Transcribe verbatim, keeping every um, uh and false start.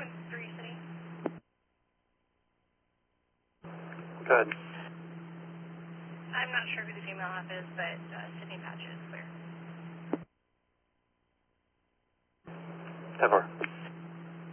seven three City. Good. I'm not sure who the female F is, but uh, Sydney Patch is clear. ten four.